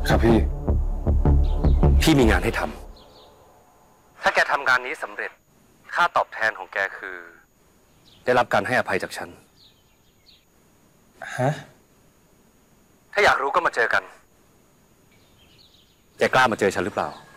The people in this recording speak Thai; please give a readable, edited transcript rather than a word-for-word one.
ครับพี่พี่มีงานให้ทำถ้าแกทำงานนี้สำเร็จค่าตอบแทนของแกคือ ได้รับการให้อภัยจากฉันฮะถ้าอยากรู้ก็มาเจอกันแกกล้ามาเจอฉันหรือเปล่า